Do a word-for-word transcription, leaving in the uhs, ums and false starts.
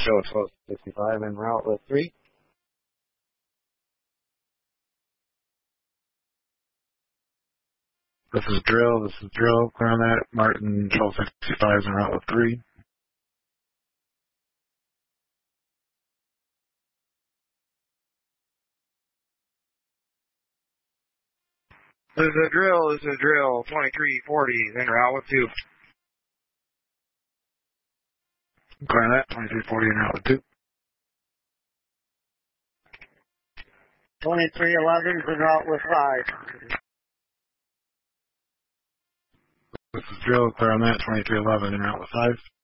show twelve sixty-five en route with three. This is drill, this is drill, clear on that. Martin twelve sixty-five is en route with three. This is a drill, this is a drill, twenty-three forty, en route with two. Clear on that, twenty-three forty en route with two. twenty-three eleven en route with five. This is drill, clear on that, twenty-three eleven en route with five.